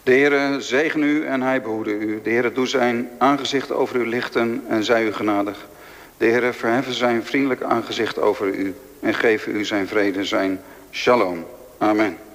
De Heere zegen u en hij behoede u. De Heere doe zijn aangezicht over u lichten en zij u genadig. De Heere verheffen zijn vriendelijk aangezicht over u en geven u zijn vrede, zijn shalom. Amen.